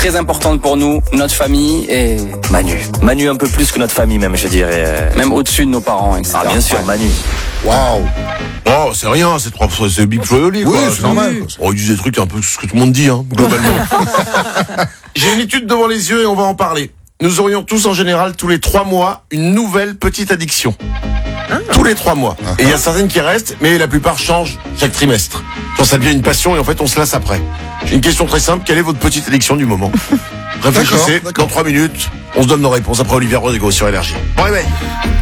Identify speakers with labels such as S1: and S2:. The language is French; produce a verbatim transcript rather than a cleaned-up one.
S1: très importante pour nous, notre famille et
S2: Manu. Manu un peu plus que notre famille même, je dirais.
S1: même au-dessus de nos parents, et cetera.
S2: Ah, bien sûr,
S1: Ouais.
S2: Manu.
S3: Waouh.
S4: Oh, c'est rien, c'est trois fois, c'est Big Flo et Oli,
S3: Oui,
S4: quoi.
S3: c'est normal, quoi.
S4: Oh, ils disent des trucs un peu ce que tout le monde dit, hein, globalement. J'ai une étude devant les yeux et on va en parler. Nous aurions tous en général, tous les trois mois, une nouvelle petite addiction. Tous les trois mois. Et il y a certaines qui restent, mais la plupart changent chaque trimestre. Genre, ça devient une passion et en fait, on se lasse après. J'ai une question très simple. Quelle est votre petite addiction du moment? Réfléchissez.
S3: D'accord, d'accord.
S4: Dans trois minutes, on se donne nos réponses après Olivier Rodrigo sur Énergie. Bon réveil.